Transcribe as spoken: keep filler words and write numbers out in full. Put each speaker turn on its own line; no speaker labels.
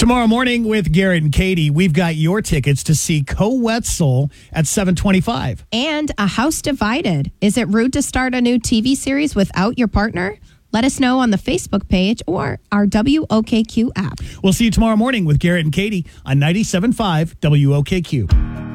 Tomorrow morning with Garrett and Katie, we've got your tickets to see Co Wetzel at seven twenty-five.
And A House Divided. Is it rude to start a new T V series without your partner? Let us know on the Facebook page or our W O K Q app.
We'll see you tomorrow morning with Garrett and Katie on ninety-seven point five W O K Q.